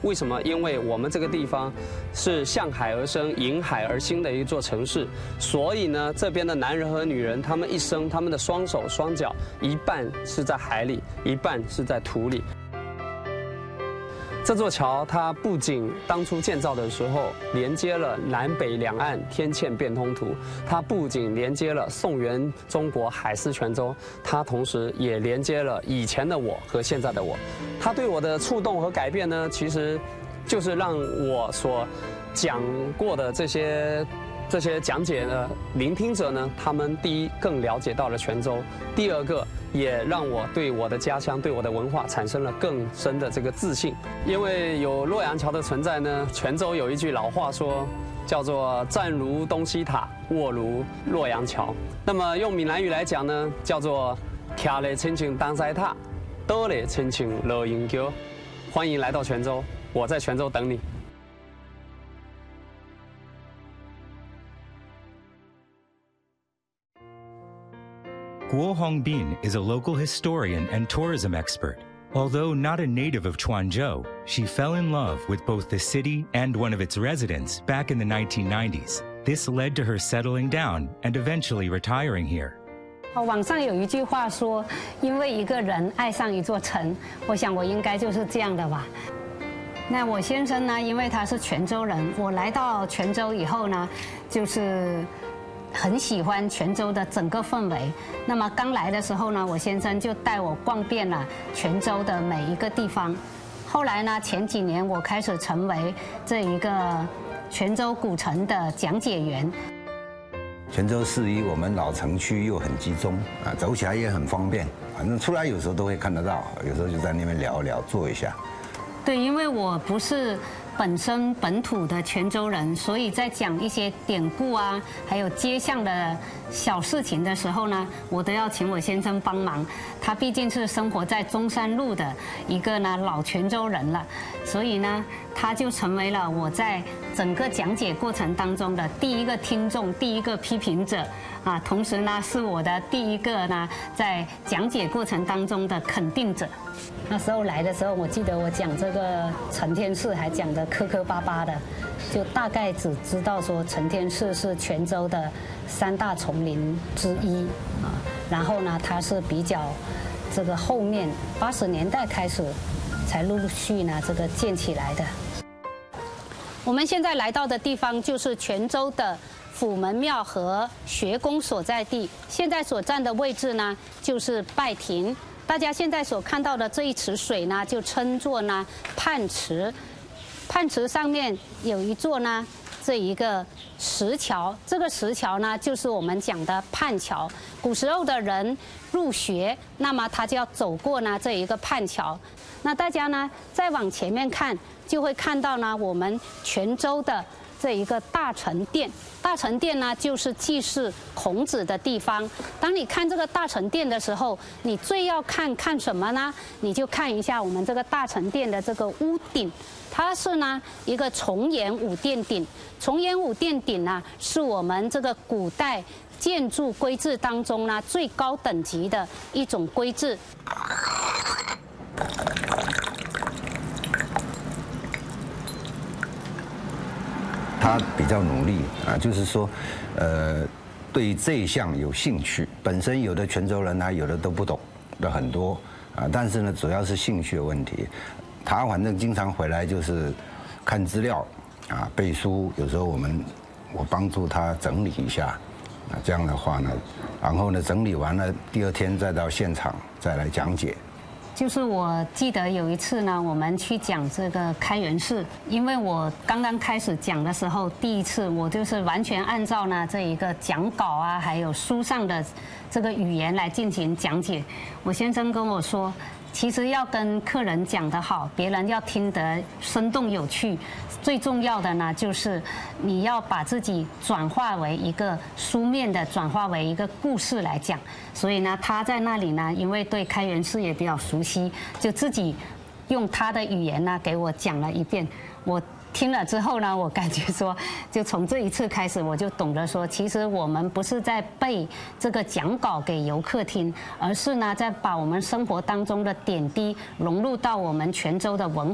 为什么？因为我们这个地方是向海而生、迎海而兴的一座城市，所以呢，这边的男人和女人，他们一生，他们的双手双脚一半是在海里，一半是在土里。这座桥它不仅当初建造的时候连接了南北两岸天堑变通途，它不仅连接了宋元中国海丝泉州，它同时也连接了以前的我和现在的我。它对我的触动和改变呢，其实就是让我所讲过的这些讲解的聆听者呢，他们第一更了解到了泉州，第二个也让我对我的家乡、对我的文化产生了更深的这个自信。因为有洛阳桥的存在呢，泉州有一句老话说，叫做“站如东西塔，卧如洛阳桥”。那么用闽南语来讲呢，叫做“徛咧亲像东西塔，倒咧亲像洛阳桥”。欢迎来到泉州，我在泉州等你。 Guo Hongbin is a local historian and tourism expert. Although not a native of Quanzhou, she fell in love with both the city and one of its residents back in the 1990s. This led to her settling down and eventually retiring here. 网上有一句话说，因为一个人爱上一座城，我想我应该就是这样的吧。那我先生呢，因为他是泉州人，我来到泉州以后呢，就是很喜欢泉州的整个氛围。那么刚来的时候呢，我先生就带我逛遍了泉州的每一个地方。后来呢，前几年我开始成为这一个泉州古城的讲解员。 泉州市离我们老城区又很集中啊，走起来也很方便。反正出来有时候都会看得到，有时候就在那边聊一聊，坐一下。 对，因为我不是本土的泉州人，所以在讲一些典故啊，还有街巷的小事情的时候呢，我都要请我先生帮忙。他毕竟是生活在中山路的一个呢老泉州人了，所以呢，他就成为了我在整个讲解过程当中的第一个听众、第一个批评者啊，同时呢，是我的第一个呢在讲解过程当中的肯定者。那时候来的时候，我记得我讲这个承天寺还讲得磕磕巴巴的，就大概只知道说承天寺是泉州的3大丛林之一啊。然后呢，它是比较这个后面80年代开始才陆续呢这个建起来的。我们现在来到的地方就是泉州的府门庙和学宫所在地，现在所站的位置呢就是拜亭。大家现在所看到的这一池水呢，就称作呢泮池。泮池上面有一座呢这一个石桥，这个石桥呢就是我们讲的泮桥。古时候的人入学，那么他就要走过呢这一个泮桥。那大家呢再往前面看，就会看到呢我们泉州的这一个大成殿。大成殿呢，就是祭祀孔子的地方。当你看这个大成殿的时候，你最要看什么呢？你就看一下我们这个大成殿的这个屋顶，它是呢一个重檐五殿顶。重檐五殿顶呢，是我们这个古代建筑规制当中呢最高等级的一种规制。 他比较努力啊，就是说，对这一项有兴趣。本身有的泉州人他有的都不懂的很多啊，但是呢，主要是兴趣的问题。他反正经常回来就是看资料啊，背书。有时候我帮助他整理一下啊，这样的话呢，然后呢整理完了，第2天再到现场再来讲解。 就是我记得有一次呢，我们去讲这个开元寺，因为我刚刚开始讲的时候，第一次我就是完全按照呢这一个讲稿啊，还有书上的这个语言来进行讲解。我先生跟我说，其实要跟客人讲得好，别人要听得生动有趣，最重要的呢就是你要把自己转化为一个书面的，转化为一个故事来讲。所以呢，他在那里呢，因为对开元寺也比较熟悉，就自己用他的语言呢给我讲了一遍。我听了之后呢，我感觉说，就从这一次开始，我就懂得说，其实我们不是在背这个讲稿给游客听，而是呢在把我们生活当中的点滴融入到我们泉州的文